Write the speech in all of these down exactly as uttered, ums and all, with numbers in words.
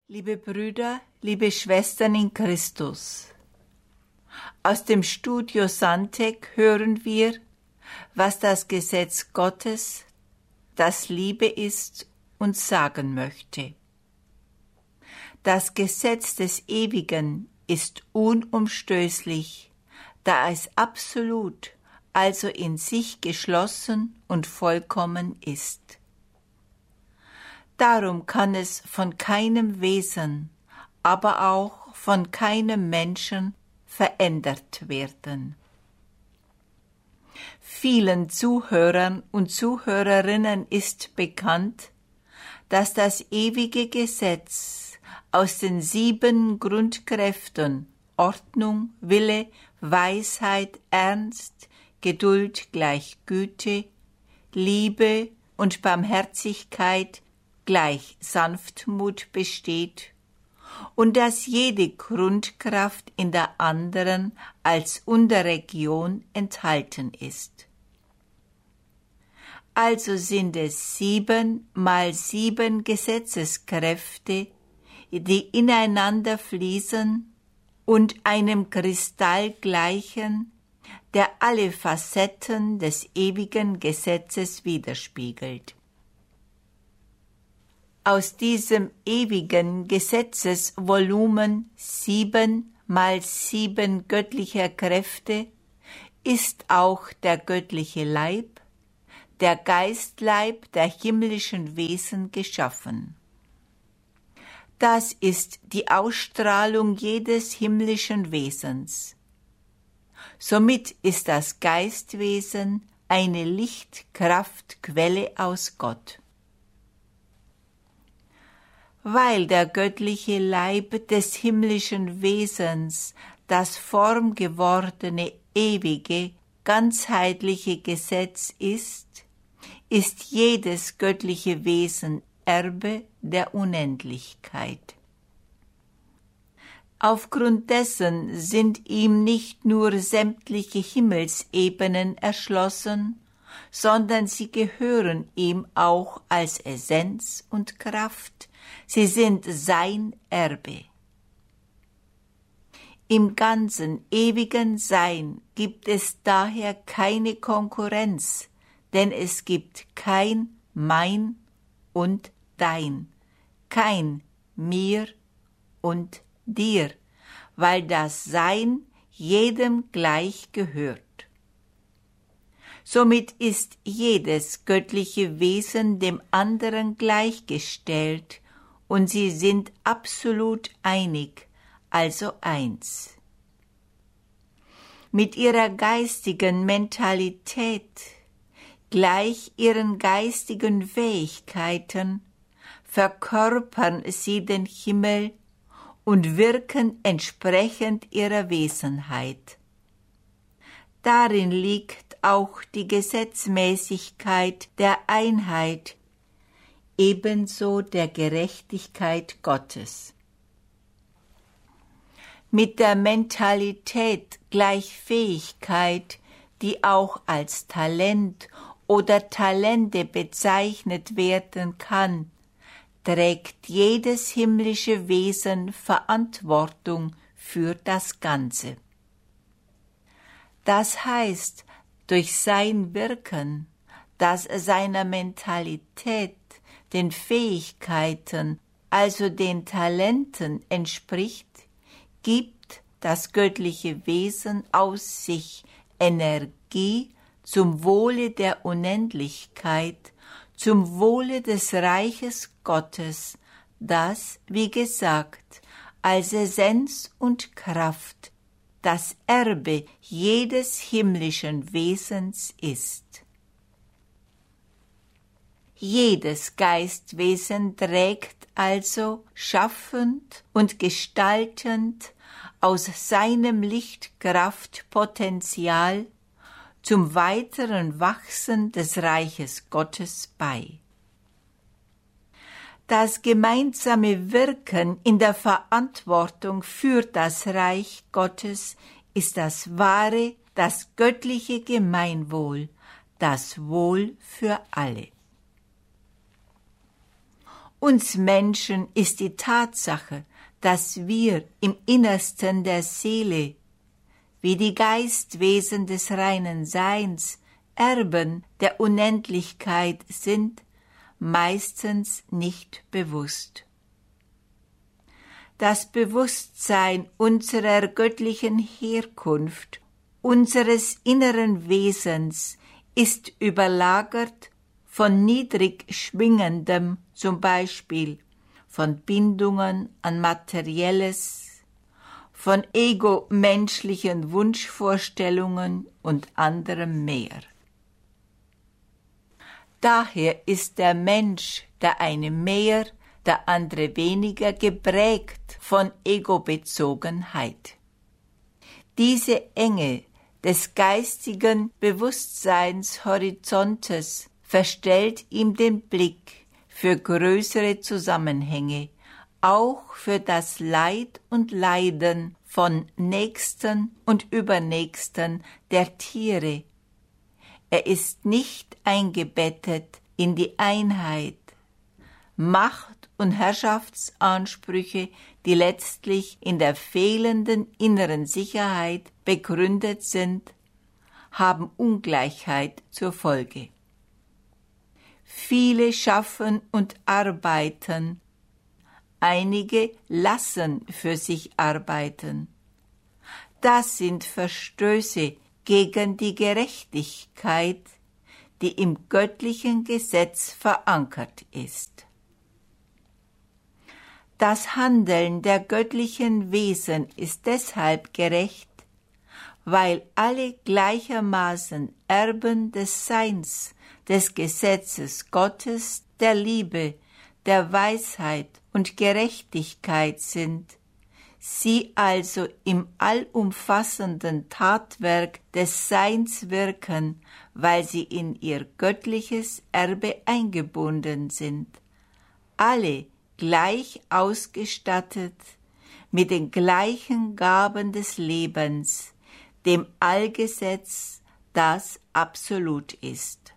Liebe Brüder, liebe Schwestern in Christus, aus dem Studio Santec hören wir, was das Gesetz Gottes, das Liebe ist, uns sagen möchte. Das Gesetz des Ewigen ist unumstößlich, da es absolut, also in sich geschlossen und vollkommen ist. Darum kann es von keinem Wesen, aber auch von keinem Menschen verändert werden. Vielen Zuhörern und Zuhörerinnen ist bekannt, dass das ewige Gesetz aus den sieben Grundkräften Ordnung, Wille, Weisheit, Ernst, Geduld gleich Güte, Liebe und Barmherzigkeit gleich Sanftmut besteht und dass jede Grundkraft in der anderen als Unterregion enthalten ist. Also sind es sieben mal sieben Gesetzeskräfte, die ineinander fließen und einem Kristall gleichen, der alle Facetten des ewigen Gesetzes widerspiegelt. Aus diesem ewigen Gesetzesvolumen sieben mal sieben göttlicher Kräfte ist auch der göttliche Leib, der Geistleib der himmlischen Wesen geschaffen. Das ist die Ausstrahlung jedes himmlischen Wesens. Somit ist das Geistwesen eine Lichtkraftquelle aus Gott. Weil der göttliche Leib des himmlischen Wesens das formgewordene, ewige, ganzheitliche Gesetz ist, ist jedes göttliche Wesen Erbe der Unendlichkeit. Aufgrund dessen sind ihm nicht nur sämtliche Himmelsebenen erschlossen, sondern sie gehören ihm auch als Essenz und Kraft. Sie sind sein Erbe. Im ganzen ewigen Sein gibt es daher keine Konkurrenz, denn es gibt kein Mein und Dein, kein Mir und Dir, weil das Sein jedem gleich gehört. Somit ist jedes göttliche Wesen dem anderen gleichgestellt und sie sind absolut einig, also eins. Mit ihrer geistigen Mentalität, gleich ihren geistigen Fähigkeiten, verkörpern sie den Himmel und wirken entsprechend ihrer Wesenheit. Darin liegt auch die Gesetzmäßigkeit der Einheit, ebenso der Gerechtigkeit Gottes. Mit der Mentalität gleich Fähigkeit, die auch als Talent oder Talente bezeichnet werden kann, trägt jedes himmlische Wesen Verantwortung für das Ganze. Das heißt, durch sein Wirken, das seiner Mentalität, den Fähigkeiten, also den Talenten entspricht, gibt das göttliche Wesen aus sich Energie zum Wohle der Unendlichkeit, zum Wohle des Reiches Gottes, das, wie gesagt, als Essenz und Kraft das Erbe jedes himmlischen Wesens ist. Jedes Geistwesen trägt also schaffend und gestaltend aus seinem Lichtkraftpotenzial zum weiteren Wachsen des Reiches Gottes bei. Das gemeinsame Wirken in der Verantwortung für das Reich Gottes ist das wahre, das göttliche Gemeinwohl, das Wohl für alle. Uns Menschen ist die Tatsache, dass wir im Innersten der Seele, wie die Geistwesen des reinen Seins, Erben der Unendlichkeit sind, meistens nicht bewusst. Das Bewusstsein unserer göttlichen Herkunft, unseres inneren Wesens, ist überlagert von niedrig schwingendem, zum Beispiel von Bindungen an Materielles, von ego-menschlichen Wunschvorstellungen und anderem mehr. Daher ist der Mensch, der eine mehr, der andere weniger, geprägt von Ego-Bezogenheit. Diese Enge des geistigen Bewusstseinshorizontes verstellt ihm den Blick für größere Zusammenhänge, auch für das Leid und Leiden von Nächsten und Übernächsten der Tiere. Er ist nicht eingebettet in die Einheit. Macht- und Herrschaftsansprüche, die letztlich in der fehlenden inneren Sicherheit begründet sind, haben Ungleichheit zur Folge. Viele schaffen und arbeiten, einige lassen für sich arbeiten. Das sind Verstöße gegen die Gerechtigkeit, die im göttlichen Gesetz verankert ist. Das Handeln der göttlichen Wesen ist deshalb gerecht, weil alle gleichermaßen Erben des Seins, des Gesetzes Gottes, der Liebe, der Weisheit und Gerechtigkeit sind, sie also im allumfassenden Tatwerk des Seins wirken, weil sie in ihr göttliches Erbe eingebunden sind. Alle gleich ausgestattet mit den gleichen Gaben des Lebens, dem Allgesetz, das absolut ist.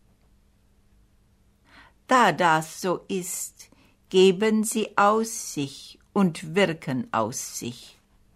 Da das so ist, geben sie aus sich und wirken aus sich.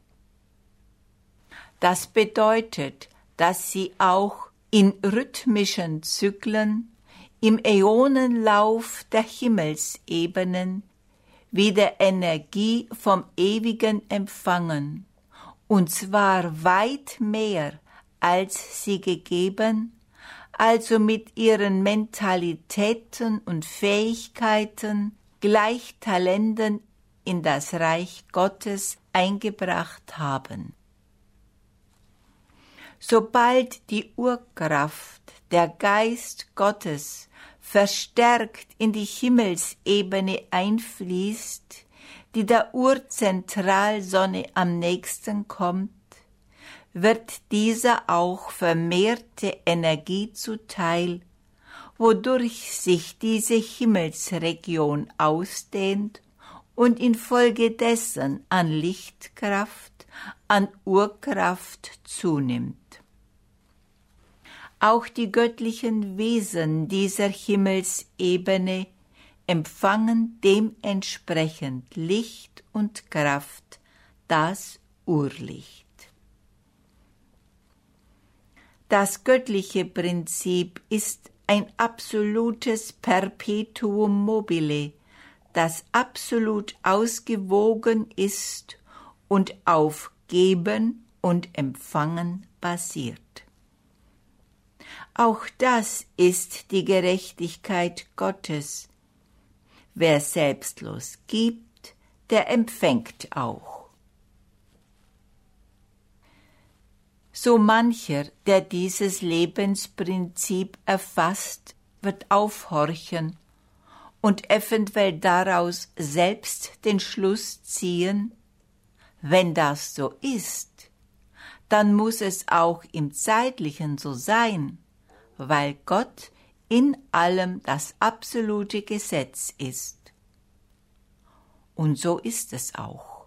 Das bedeutet, dass sie auch in rhythmischen Zyklen, im Äonenlauf der Himmelsebenen, wieder Energie vom Ewigen empfangen, und zwar weit mehr, als sie gegeben, also mit ihren Mentalitäten und Fähigkeiten gleich Talenten in das Reich Gottes eingebracht haben. Sobald die Urkraft, der Geist Gottes, verstärkt in die Himmelsebene einfließt, die der Urzentralsonne am nächsten kommt, wird dieser auch vermehrte Energie zuteil, wodurch sich diese Himmelsregion ausdehnt und infolgedessen an Lichtkraft, an Urkraft zunimmt. Auch die göttlichen Wesen dieser Himmelsebene empfangen dementsprechend Licht und Kraft, das Urlicht. Das göttliche Prinzip ist ein absolutes Perpetuum mobile, das absolut ausgewogen ist und auf Geben und Empfangen basiert. Auch das ist die Gerechtigkeit Gottes. Wer selbstlos gibt, der empfängt auch. So mancher, der dieses Lebensprinzip erfasst, wird aufhorchen und eventuell daraus selbst den Schluss ziehen, wenn das so ist, dann muss es auch im Zeitlichen so sein, weil Gott in allem das absolute Gesetz ist. Und so ist es auch.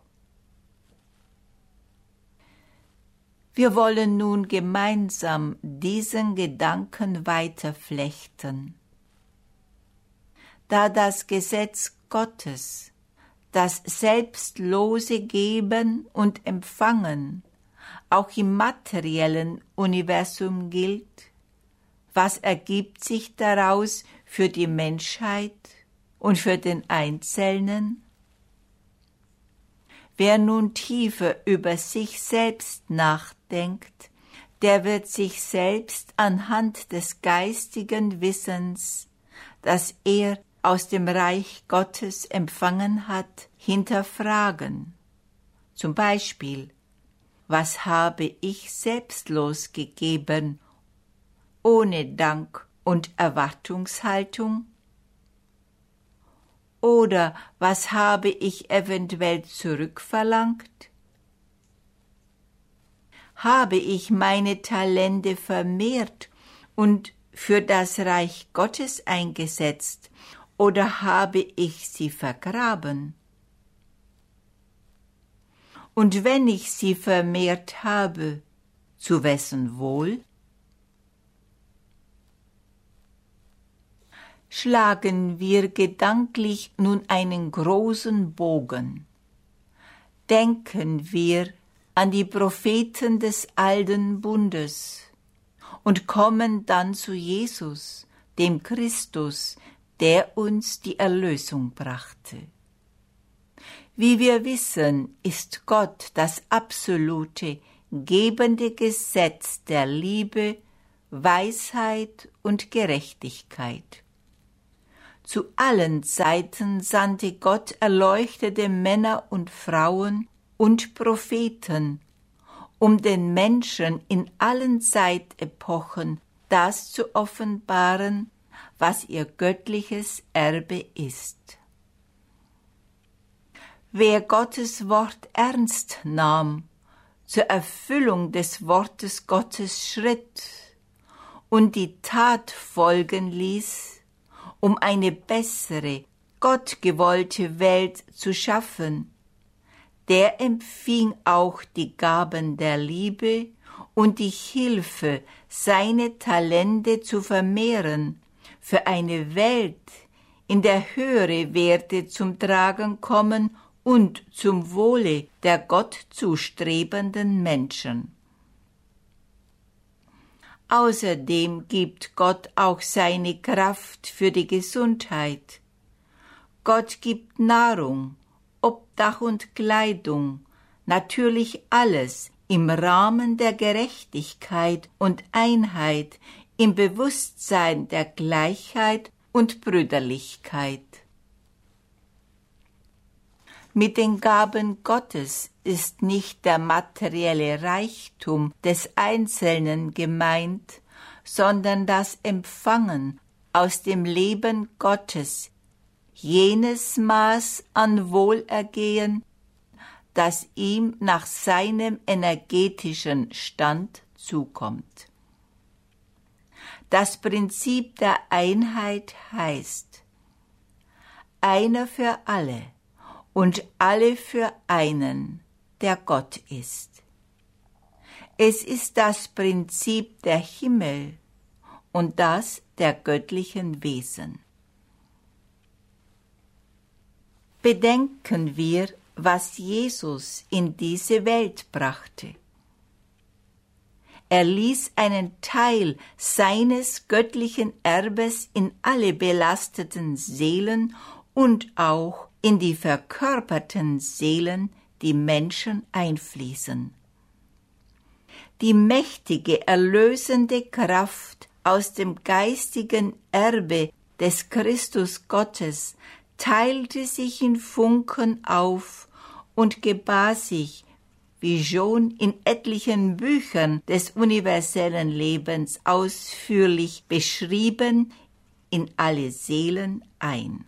Wir wollen nun gemeinsam diesen Gedanken weiterflechten. Da das Gesetz Gottes, das selbstlose Geben und Empfangen, auch im materiellen Universum gilt, was ergibt sich daraus für die Menschheit und für den Einzelnen? Wer nun tiefer über sich selbst nachdenkt, der wird sich selbst anhand des geistigen Wissens, das er aus dem Reich Gottes empfangen hat, hinterfragen. Zum Beispiel, was habe ich selbstlos gegeben, ohne Dank und Erwartungshaltung? Oder was habe ich eventuell zurückverlangt? Habe ich meine Talente vermehrt und für das Reich Gottes eingesetzt, oder habe ich sie vergraben? Und wenn ich sie vermehrt habe, zu wessen Wohl? Schlagen wir gedanklich nun einen großen Bogen. Denken wir an die Propheten des Alten Bundes und kommen dann zu Jesus, dem Christus, der uns die Erlösung brachte. Wie wir wissen, ist Gott das absolute, gebende Gesetz der Liebe, Weisheit und Gerechtigkeit. Zu allen Zeiten sandte Gott erleuchtete Männer und Frauen und Propheten, um den Menschen in allen Zeitepochen das zu offenbaren, was ihr göttliches Erbe ist. Wer Gottes Wort ernst nahm, zur Erfüllung des Wortes Gottes schritt und die Tat folgen ließ, um eine bessere, gottgewollte Welt zu schaffen, der empfing auch die Gaben der Liebe und die Hilfe, seine Talente zu vermehren, für eine Welt, in der höhere Werte zum Tragen kommen und zum Wohle der Gott zustrebenden Menschen. Außerdem gibt Gott auch seine Kraft für die Gesundheit. Gott gibt Nahrung, Obdach und Kleidung, natürlich alles im Rahmen der Gerechtigkeit und Einheit, im Bewusstsein der Gleichheit und Brüderlichkeit. Mit den Gaben Gottes ist nicht der materielle Reichtum des Einzelnen gemeint, sondern das Empfangen aus dem Leben Gottes, jenes Maß an Wohlergehen, das ihm nach seinem energetischen Stand zukommt. Das Prinzip der Einheit heißt, einer für alle und alle für einen, der Gott ist. Es ist das Prinzip der Himmel und das der göttlichen Wesen. Bedenken wir, was Jesus in diese Welt brachte. Er ließ einen Teil seines göttlichen Erbes in alle belasteten Seelen und auch in die verkörperten Seelen, die Menschen einfließen. Die mächtige, erlösende Kraft aus dem geistigen Erbe des Christus Gottes teilte sich in Funken auf und gebar sich, wie schon in etlichen Büchern des universellen Lebens ausführlich beschrieben, in alle Seelen ein.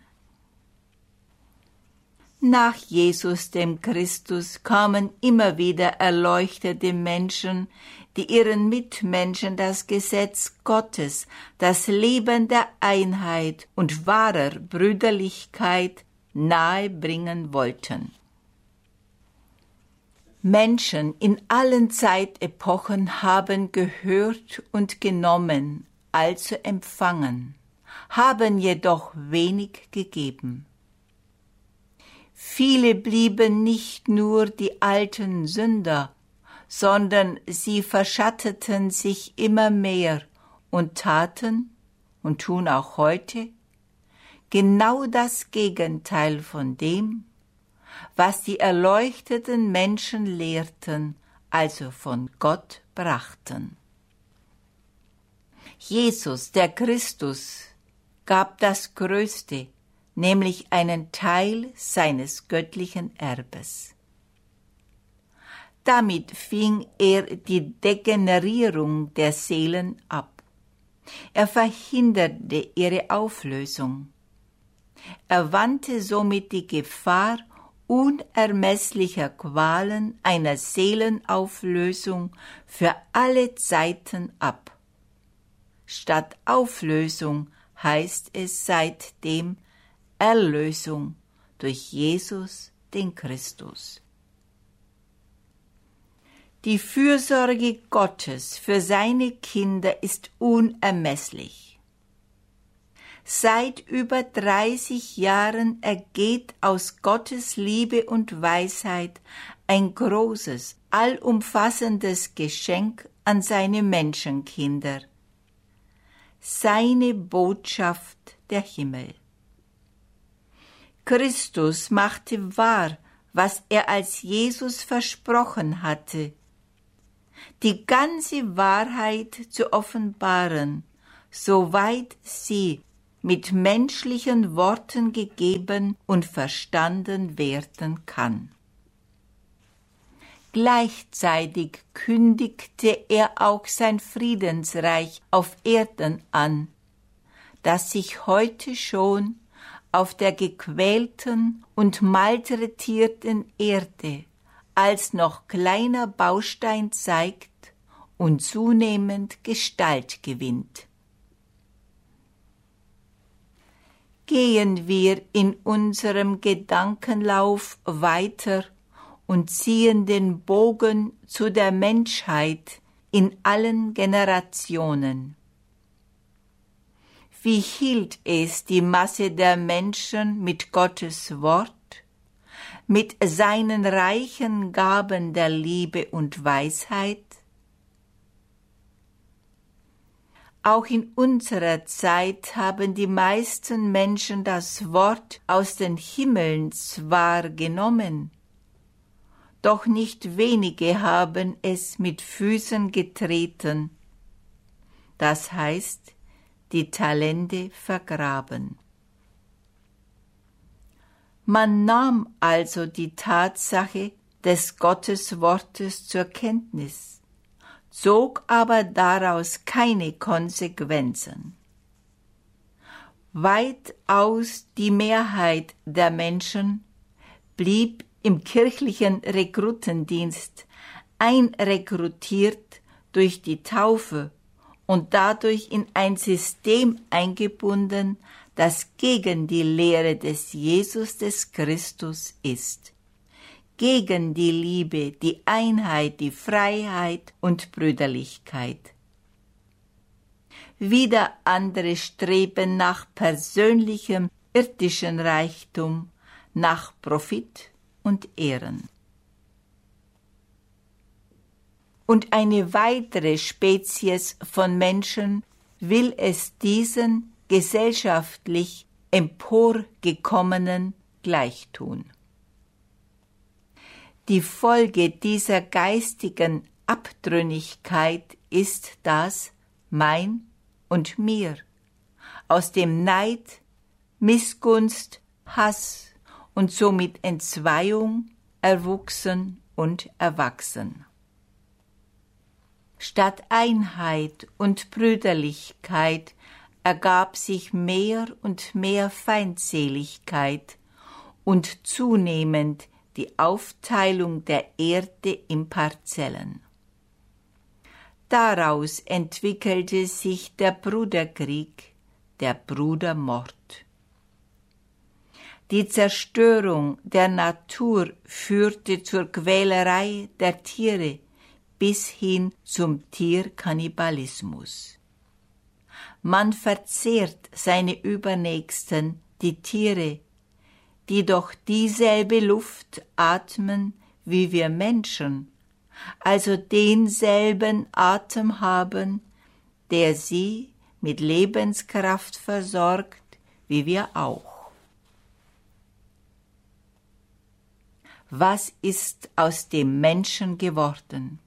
Nach Jesus dem Christus kamen immer wieder erleuchtete Menschen, die ihren Mitmenschen das Gesetz Gottes, das Leben der Einheit und wahrer Brüderlichkeit nahebringen wollten. Menschen in allen Zeitepochen haben gehört und genommen, also empfangen, haben jedoch wenig gegeben. Viele blieben nicht nur die alten Sünder, sondern sie verschatteten sich immer mehr und taten, und tun auch heute, genau das Gegenteil von dem, was die erleuchteten Menschen lehrten, also von Gott brachten. Jesus, der Christus, gab das Größte, nämlich einen Teil seines göttlichen Erbes. Damit fing er die Degenerierung der Seelen ab. Er verhinderte ihre Auflösung. Er wandte somit die Gefahr unermesslicher Qualen einer Seelenauflösung für alle Zeiten ab. Statt Auflösung heißt es seitdem Erlösung durch Jesus, den Christus. Die Fürsorge Gottes für seine Kinder ist unermesslich. Seit über dreißig Jahren ergeht aus Gottes Liebe und Weisheit ein großes, allumfassendes Geschenk an seine Menschenkinder. Seine Botschaft der Himmel. Christus machte wahr, was er als Jesus versprochen hatte, die ganze Wahrheit zu offenbaren, soweit sie mit menschlichen Worten gegeben und verstanden werden kann. Gleichzeitig kündigte er auch sein Friedensreich auf Erden an, das sich heute schon auf der gequälten und malträtierten Erde als noch kleiner Baustein zeigt und zunehmend Gestalt gewinnt. Gehen wir in unserem Gedankenlauf weiter und ziehen den Bogen zu der Menschheit in allen Generationen. Wie hielt es die Masse der Menschen mit Gottes Wort, mit seinen reichen Gaben der Liebe und Weisheit? Auch in unserer Zeit haben die meisten Menschen das Wort aus den Himmeln zwar genommen, doch nicht wenige haben es mit Füßen getreten, das heißt, die Talente vergraben. Man nahm also die Tatsache des Gotteswortes zur Kenntnis, zog aber daraus keine Konsequenzen. Weitaus die Mehrheit der Menschen blieb im kirchlichen Rekrutendienst einrekrutiert durch die Taufe und dadurch in ein System eingebunden, das gegen die Lehre des Jesus des Christus ist, gegen die Liebe, die Einheit, die Freiheit und Brüderlichkeit. Wieder andere streben nach persönlichem irdischen Reichtum, nach Profit und Ehren. Und eine weitere Spezies von Menschen will es diesen gesellschaftlich emporgekommenen gleichtun. Die Folge dieser geistigen Abtrünnigkeit ist das Mein und Mir, aus dem Neid, Missgunst, Hass und somit Entzweiung erwuchsen und erwachsen. Statt Einheit und Brüderlichkeit ergab sich mehr und mehr Feindseligkeit und zunehmend die Aufteilung der Erde in Parzellen. Daraus entwickelte sich der Bruderkrieg, der Brudermord. Die Zerstörung der Natur führte zur Quälerei der Tiere bis hin zum Tierkannibalismus. Man verzehrt seine Übernächsten, die Tiere, die doch dieselbe Luft atmen wie wir Menschen, also denselben Atem haben, der sie mit Lebenskraft versorgt, wie wir auch. Was ist aus dem Menschen geworden?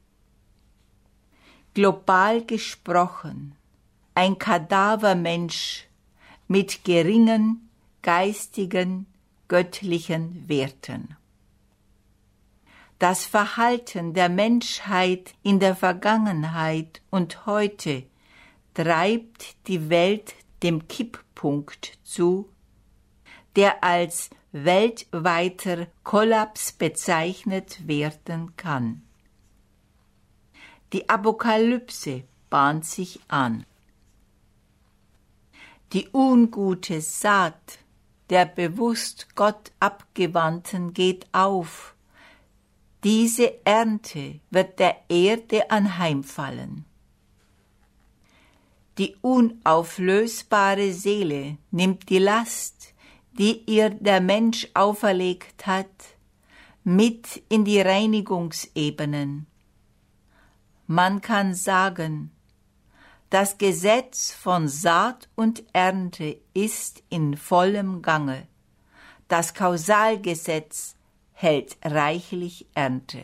Global gesprochen, ein Kadavermensch mit geringen geistigen, göttlichen Werten. Das Verhalten der Menschheit in der Vergangenheit und heute treibt die Welt dem Kipppunkt zu, der als weltweiter Kollaps bezeichnet werden kann. Die Apokalypse bahnt sich an. Die ungute Saat der bewusst Gott Abgewandten geht auf. Diese Ernte wird der Erde anheimfallen. Die unauflösbare Seele nimmt die Last, die ihr der Mensch auferlegt hat, mit in die Reinigungsebenen. Man kann sagen, das Gesetz von Saat und Ernte ist in vollem Gange. Das Kausalgesetz hält reichlich Ernte.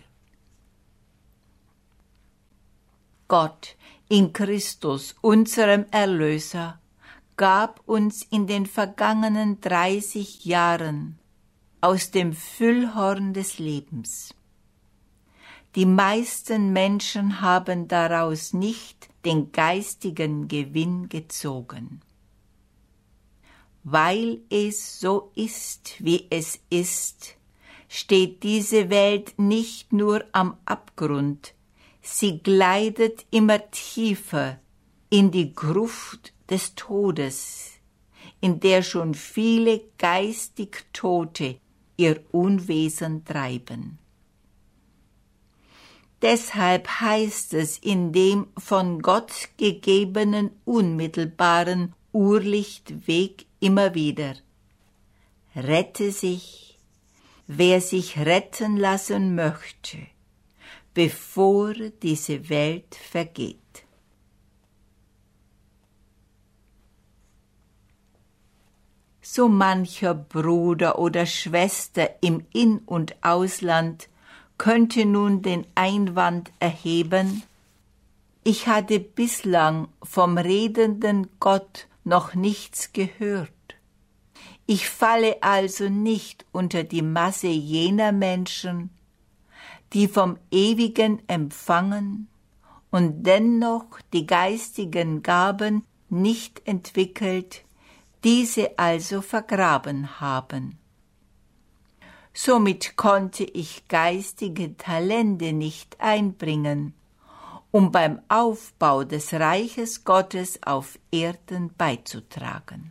Gott in Christus, unserem Erlöser, gab uns in den vergangenen dreißig Jahren aus dem Füllhorn des Lebens. Die meisten Menschen haben daraus nicht den geistigen Gewinn gezogen. Weil es so ist, wie es ist, steht diese Welt nicht nur am Abgrund, sie gleitet immer tiefer in die Gruft des Todes, in der schon viele geistig Tote ihr Unwesen treiben. Deshalb heißt es in dem von Gott gegebenen unmittelbaren Urlichtweg immer wieder: Rette sich, wer sich retten lassen möchte, bevor diese Welt vergeht. So mancher Bruder oder Schwester im In- und Ausland könnte nun den Einwand erheben: Ich hatte bislang vom redenden Gott noch nichts gehört. Ich falle also nicht unter die Masse jener Menschen, die vom Ewigen empfangen und dennoch die geistigen Gaben nicht entwickelt, diese also vergraben haben. Somit konnte ich geistige Talente nicht einbringen, um beim Aufbau des Reiches Gottes auf Erden beizutragen.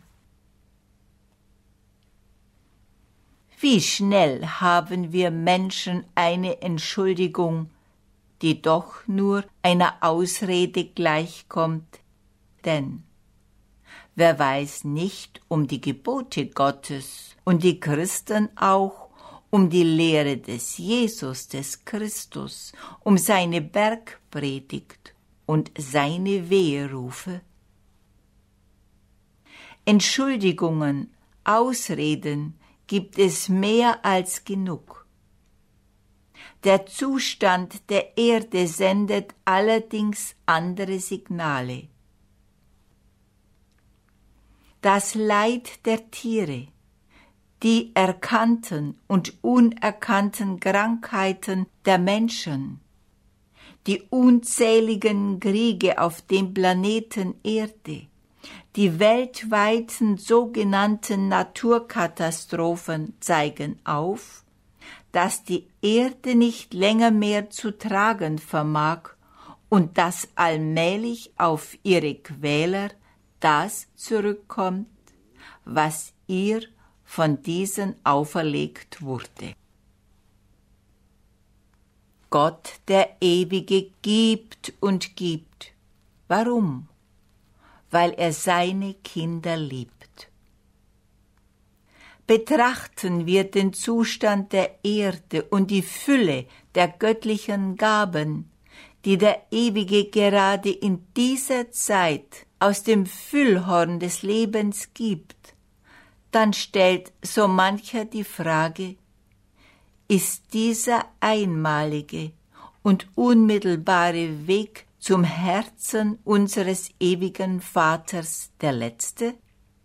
Wie schnell haben wir Menschen eine Entschuldigung, die doch nur einer Ausrede gleichkommt, denn wer weiß nicht um die Gebote Gottes und die Christen auch um die Lehre des Jesus, des Christus, um seine Bergpredigt und seine Weherufe? Entschuldigungen, Ausreden gibt es mehr als genug. Der Zustand der Erde sendet allerdings andere Signale. Das Leid der Tiere, die erkannten und unerkannten Krankheiten der Menschen, die unzähligen Kriege auf dem Planeten Erde, die weltweiten sogenannten Naturkatastrophen zeigen auf, dass die Erde nicht länger mehr zu tragen vermag und dass allmählich auf ihre Quäler das zurückkommt, was ihr von diesen auferlegt wurde. Gott, der Ewige, gibt und gibt. Warum? Weil er seine Kinder liebt. Betrachten wir den Zustand der Erde und die Fülle der göttlichen Gaben, die der Ewige gerade in dieser Zeit aus dem Füllhorn des Lebens gibt, dann stellt so mancher die Frage, ist dieser einmalige und unmittelbare Weg zum Herzen unseres ewigen Vaters der letzte?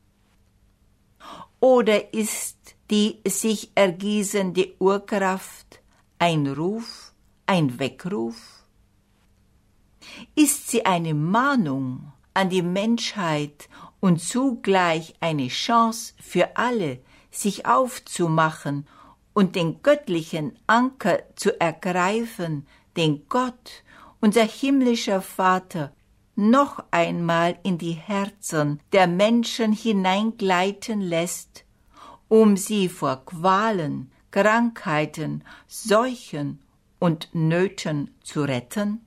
Oder ist die sich ergießende Urkraft ein Ruf, ein Weckruf? Ist sie eine Mahnung an die Menschheit und zugleich eine Chance für alle, sich aufzumachen und den göttlichen Anker zu ergreifen, den Gott, unser himmlischer Vater, noch einmal in die Herzen der Menschen hineingleiten lässt, um sie vor Qualen, Krankheiten, Seuchen und Nöten zu retten?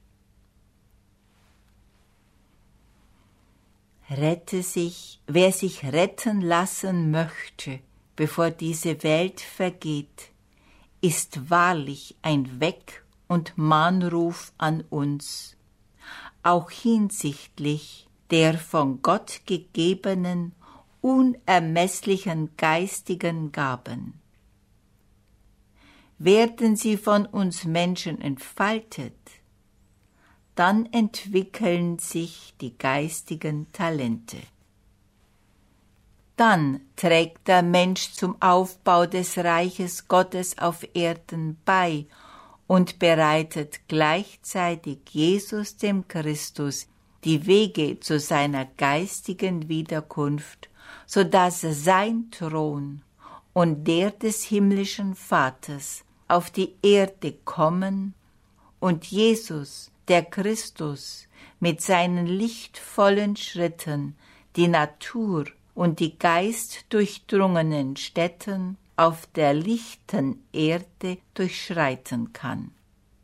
Rette sich, wer sich retten lassen möchte, bevor diese Welt vergeht, ist wahrlich ein Weck- und Mahnruf an uns, auch hinsichtlich der von Gott gegebenen, unermesslichen geistigen Gaben. Werden sie von uns Menschen entfaltet, dann entwickeln sich die geistigen Talente. Dann trägt der Mensch zum Aufbau des Reiches Gottes auf Erden bei und bereitet gleichzeitig Jesus dem Christus die Wege zu seiner geistigen Wiederkunft, so dass sein Thron und der des himmlischen Vaters auf die Erde kommen und Jesus, der Christus, mit seinen lichtvollen Schritten die Natur und die geistdurchdrungenen Stätten auf der lichten Erde durchschreiten kann.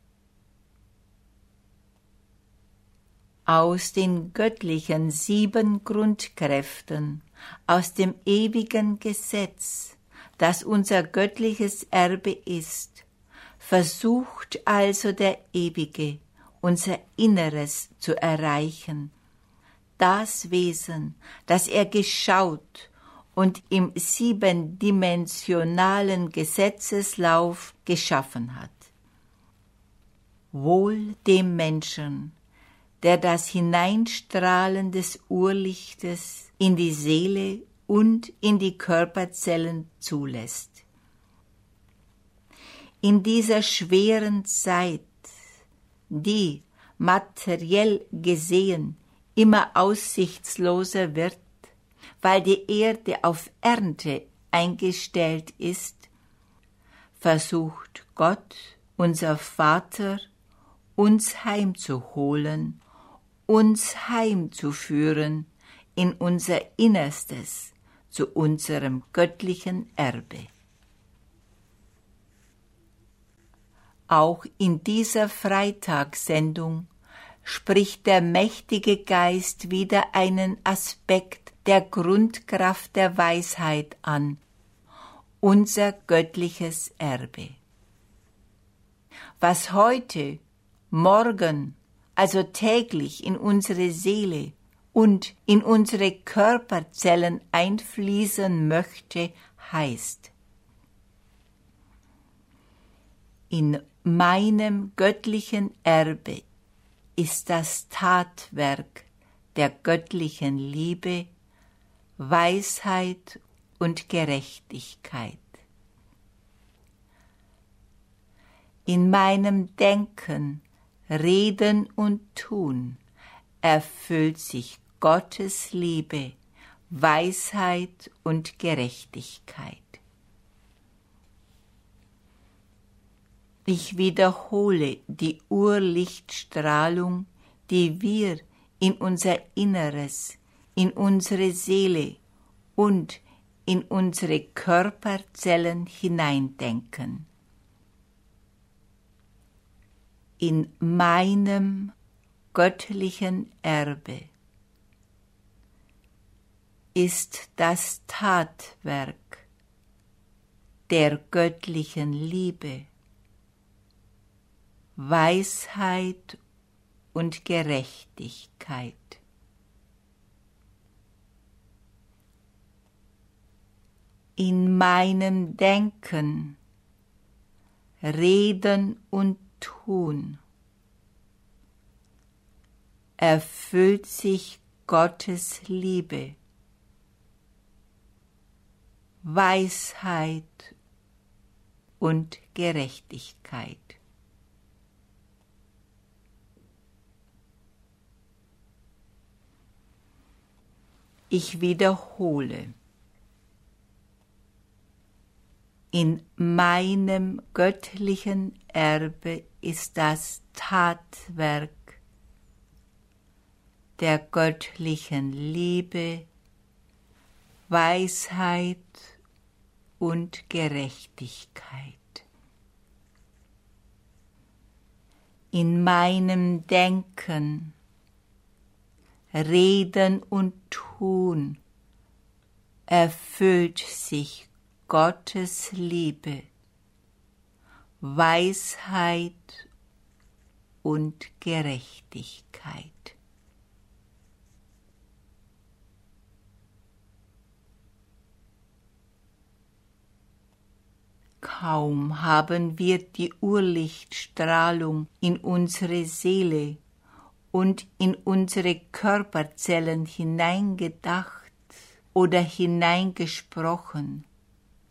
Aus den göttlichen sieben Grundkräften, aus dem ewigen Gesetz, das unser göttliches Erbe ist, versucht also der Ewige, unser Inneres zu erreichen, das Wesen, das er geschaut und im siebendimensionalen Gesetzeslauf geschaffen hat. Wohl dem Menschen, der das Hineinstrahlen des Urlichtes in die Seele und in die Körperzellen zulässt. In dieser schweren Zeit, die, materiell gesehen, immer aussichtsloser wird, weil die Erde auf Ernte eingestellt ist, versucht Gott, unser Vater, uns heimzuholen, uns heimzuführen in unser Innerstes, zu unserem göttlichen Erbe. Auch in dieser Freitagssendung spricht der mächtige Geist wieder einen Aspekt der Grundkraft der Weisheit an, unser göttliches Erbe. Was heute, morgen, also täglich in unsere Seele und in unsere Körperzellen einfließen möchte, heißt: In meinem göttlichen Erbe ist das Tatwerk der göttlichen Liebe, Weisheit und Gerechtigkeit. In meinem Denken, Reden und Tun erfüllt sich Gottes Liebe, Weisheit und Gerechtigkeit. Ich wiederhole die Urlichtstrahlung, die wir in unser Inneres, in unsere Seele und in unsere Körperzellen hineindenken. In meinem göttlichen Erbe ist das Tatwerk der göttlichen Liebe, Weisheit und Gerechtigkeit. In meinem Denken, Reden und Tun erfüllt sich Gottes Liebe, Weisheit und Gerechtigkeit. Ich wiederhole. In meinem göttlichen Erbe ist das Tatwerk der göttlichen Liebe, Weisheit und Gerechtigkeit. In meinem Denken, Reden und Tun erfüllt sich Gottes Liebe, Weisheit und Gerechtigkeit. Kaum haben wir die Urlichtstrahlung in unsere Seele und in unsere Körperzellen hineingedacht oder hineingesprochen,